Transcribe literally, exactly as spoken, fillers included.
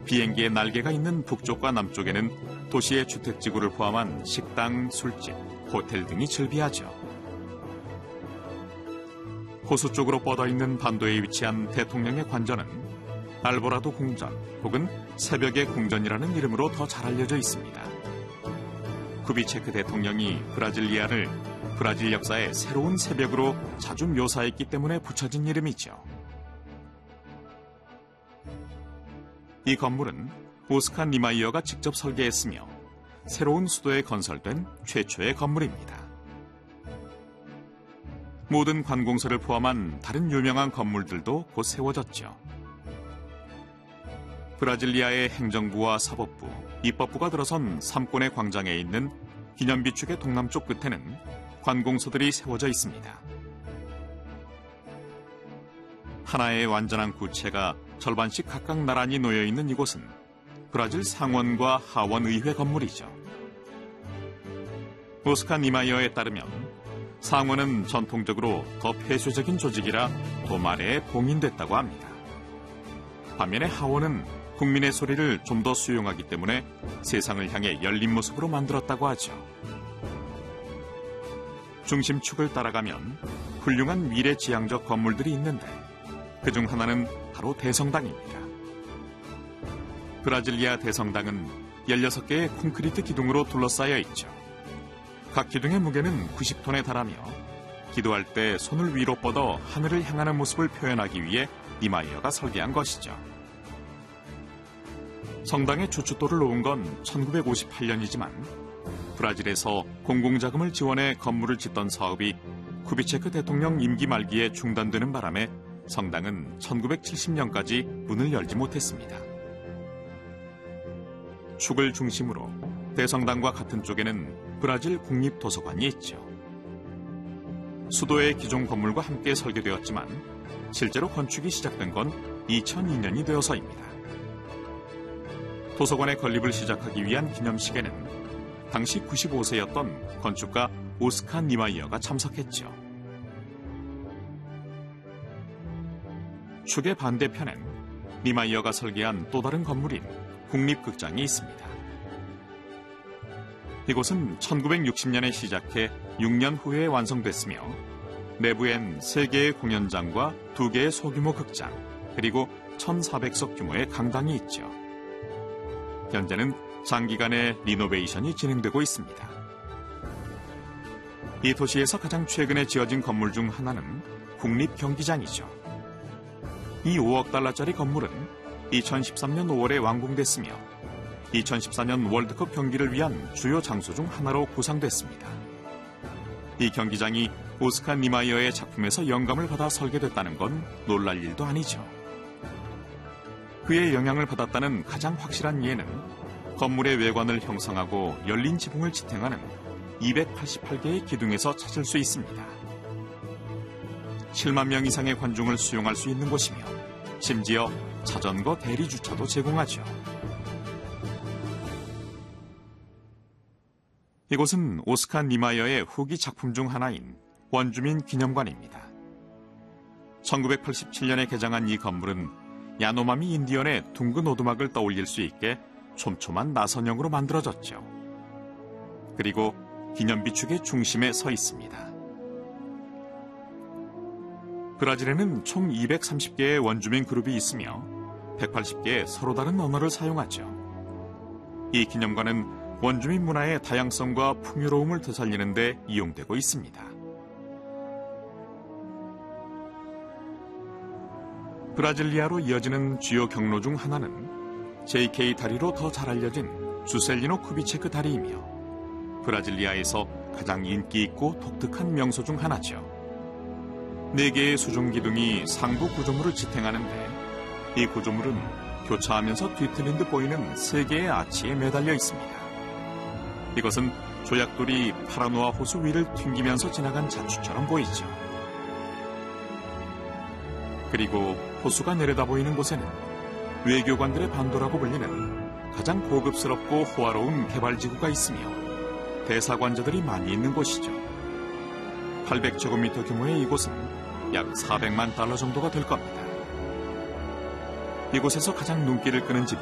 비행기의 날개가 있는 북쪽과 남쪽에는 도시의 주택지구를 포함한 식당, 술집, 호텔 등이 즐비하죠. 호수 쪽으로 뻗어있는 반도에 위치한 대통령의 관전은 알보라도 궁전 혹은 새벽의 궁전이라는 이름으로 더 잘 알려져 있습니다. 쿠비체크 대통령이 브라질리아를 브라질 역사의 새로운 새벽으로 자주 묘사했기 때문에 붙여진 이름이죠. 이 건물은 오스카 니마이어가 직접 설계했으며 새로운 수도에 건설된 최초의 건물입니다. 모든 관공서를 포함한 다른 유명한 건물들도 곧 세워졌죠. 브라질리아의 행정부와 사법부, 입법부가 들어선 삼권의 광장에 있는 기념비축의 동남쪽 끝에는 관공서들이 세워져 있습니다. 하나의 완전한 구체가 절반씩 각각 나란히 놓여있는 이곳은 브라질 상원과 하원의회 건물이죠. 오스카 니마이어에 따르면 상원은 전통적으로 더 폐쇄적인 조직이라 도마래에 봉인됐다고 합니다. 반면에 하원은 국민의 소리를 좀 더 수용하기 때문에 세상을 향해 열린 모습으로 만들었다고 하죠. 중심축을 따라가면 훌륭한 미래지향적 건물들이 있는데 그중 하나는 바로 대성당입니다. 브라질리아 대성당은 열여섯 개의 콘크리트 기둥으로 둘러싸여 있죠. 각 기둥의 무게는 구십 톤에 달하며 기도할 때 손을 위로 뻗어 하늘을 향하는 모습을 표현하기 위해 니마이어가 설계한 것이죠. 성당의 주춧돌을 놓은 건 천구백오십팔 년이지만 브라질에서 공공자금을 지원해 건물을 짓던 사업이 쿠비체크 대통령 임기 말기에 중단되는 바람에 성당은 천구백칠십 년까지 문을 열지 못했습니다. 축을 중심으로 대성당과 같은 쪽에는 브라질 국립도서관이 있죠. 수도의 기존 건물과 함께 설계되었지만 실제로 건축이 시작된 건 이천이 년이 되어서입니다. 도서관의 건립을 시작하기 위한 기념식에는 당시 구십오 세였던 건축가 오스카 니마이어가 참석했죠. 축의 반대편엔 니마이어가 설계한 또 다른 건물인 국립극장이 있습니다. 이곳은 천구백육십 년에 시작해 육 년 후에 완성됐으며 내부엔 세 개의 공연장과 두 개의 소규모 극장, 그리고 천사백 석 규모의 강당이 있죠. 현재는 장기간의 리노베이션이 진행되고 있습니다. 이 도시에서 가장 최근에 지어진 건물 중 하나는 국립경기장이죠. 이 오억 달러짜리 건물은 이천십삼 년 오월에 완공됐으며 이천십사 년 월드컵 경기를 위한 주요 장소 중 하나로 구상됐습니다. 이 경기장이 오스카 니마이어의 작품에서 영감을 받아 설계됐다는 건 놀랄 일도 아니죠. 그의 영향을 받았다는 가장 확실한 예는 건물의 외관을 형성하고 열린 지붕을 지탱하는 이백팔십팔 개의 기둥에서 찾을 수 있습니다. 칠만 명 이상의 관중을 수용할 수 있는 곳이며 심지어 자전거 대리 주차도 제공하죠. 이곳은 오스카 니마이어의 후기 작품 중 하나인 원주민 기념관입니다. 천구백팔십칠 년에 개장한 이 건물은 야노마미 인디언의 둥근 오두막을 떠올릴 수 있게 촘촘한 나선형으로 만들어졌죠. 그리고 기념비축의 중심에 서 있습니다. 브라질에는 총 이백삼십 개의 원주민 그룹이 있으며 백팔십 개의 서로 다른 언어를 사용하죠. 이 기념관은 원주민 문화의 다양성과 풍요로움을 되살리는 데 이용되고 있습니다. 브라질리아로 이어지는 주요 경로 중 하나는 제이케이 다리로 더 잘 알려진 주셀리노 쿠비체크 다리이며 브라질리아에서 가장 인기 있고 독특한 명소 중 하나죠. 네 개의 수중 기둥이 상부 구조물을 지탱하는데 이 구조물은 교차하면서 뒤틀린 듯 보이는 세 개의 아치에 매달려 있습니다. 이것은 조약돌이 파라노아 호수 위를 튕기면서 지나간 자취처럼 보이죠. 그리고 호수가 내려다 보이는 곳에는 외교관들의 반도라고 불리는 가장 고급스럽고 호화로운 개발지구가 있으며 대사관자들이 많이 있는 곳이죠. 팔백 제곱미터 규모의 이곳은 약 사백만 달러 정도가 될 겁니다. 이곳에서 가장 눈길을 끄는 집